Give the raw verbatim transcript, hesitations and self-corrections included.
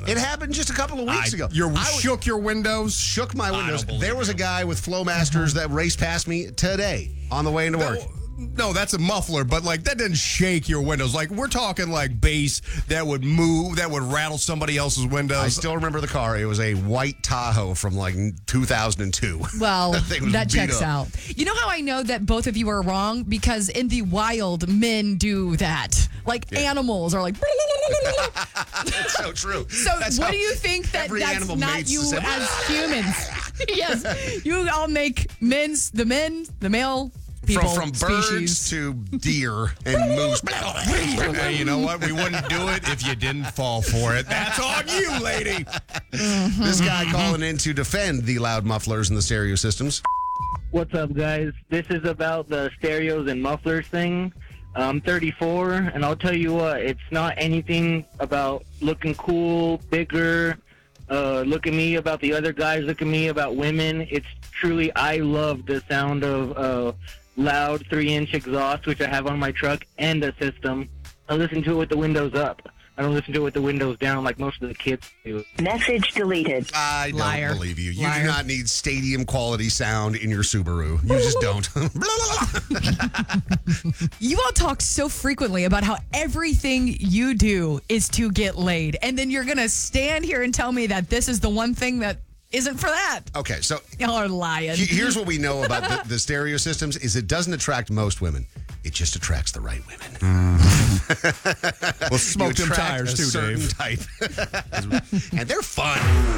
It happened just a couple of weeks I, ago. You I shook your windows? shook my windows. believe There was you. a guy with Flowmasters that raced past me today on the way into work. No, that's a muffler, but like that didn't shake your windows. Like we're talking like bass that would move, that would rattle somebody else's windows. I still remember the car. It was a white Tahoe from like two thousand two. Well, That thing was that beat checks up. out. You know how I know that both of you are wrong? Because in the wild, men do that. Like animals are like. That's so true. So That's what how do you think that every that's animal not mates you the same- as humans? Yes, you all make men's the men, the male people From, from birds species. to deer and moose. Hey, you know what? We wouldn't do it if you didn't fall for it. That's on you, lady. This guy calling in to defend the loud mufflers and the stereo systems. What's up, guys? This is about the stereos and mufflers thing. I'm thirty-four, and I'll tell you what, it's not anything about looking cool, bigger, uh, look at me, about the other guys, look at me, about women. It's truly, I love the sound of uh, loud three-inch exhaust, which I have on my truck, and the system. I listen to it with the windows up. I don't listen to it with the windows down like most of the kids do. Message deleted. I don't Liar. believe you. You Liar. do not need stadium quality sound in your Subaru. You just don't. You all talk so frequently about how everything you do is to get laid, and then you're gonna stand here and tell me that this is the one thing that isn't for that. Okay, so Y'all are lying. he- here's what we know about the, the stereo systems is it doesn't attract most women. It just attracts the right women. Well, smoke You them attract tires a too, certain Dave. type. And they're fun.